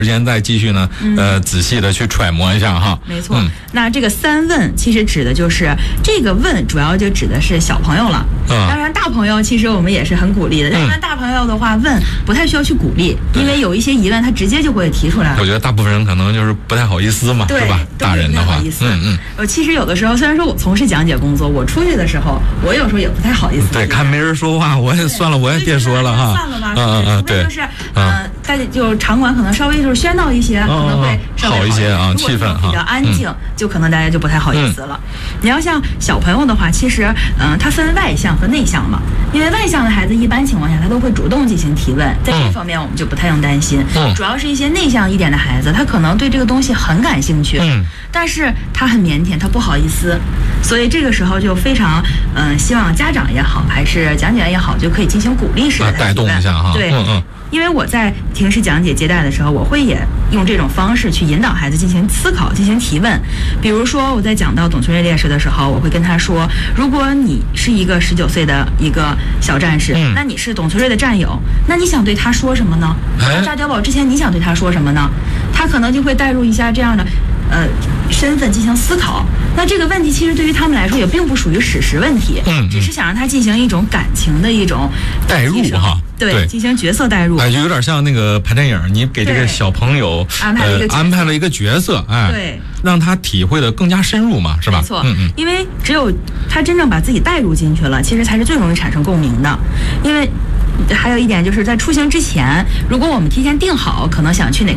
时间再继续呢，仔细的去揣摩一下哈。 没错，那这个三问其实指的就是这个问，主要就指的是小朋友了。当然大朋友其实我们也是很鼓励的。当然大朋友的话问不太需要去鼓励，因为有一些疑问他直接就会提出来。 我觉得大部分人可能就是不太好意思嘛，是吧？大人的话， 其实有的时候虽然说我从事讲解工作，我出去的时候我有时候也不太好意思。 对，看没人说话，我也算了，我也别说了哈。 算了吧，对，就是大家就场馆可能稍微就是喧闹一些，可能会稍微好一些啊，气氛比较安静，就可能大家就不太好意思了。你要像小朋友的话，其实它分外向和内向嘛。因为外向的孩子一般情况下他都会主动进行提问，在这方面我们就不太用担心。主要是一些内向一点的孩子，他可能对这个东西很感兴趣，但是他很腼腆，他不好意思，所以这个时候就非常希望家长也好，还是讲解员也好，就可以进行鼓励式的带动一下哈。 对，因为我在平时讲解接待的时候，我会也用这种方式去引导孩子进行思考、进行提问。比如说我在讲到董存瑞烈士的时候，我会跟他说，如果你是一个19岁的一个小战士，那你是董存瑞的战友，那你想对他说什么呢？炸碉堡之前你想对他说什么呢？他可能就会带入一下这样的身份进行思考。那这个问题其实对于他们来说也并不属于史实问题，只是想让他进行一种感情的一种代入哈。 对，进行角色代入， 就有点像那个拍电影，你给这个小朋友安排了一个角色， 对， 让他体会的更加深入嘛，是吧？ 没错，因为只有他真正把自己带入进去了，其实才是最容易产生共鸣的。因为还有一点就是在出行之前，如果我们提前定好可能想去哪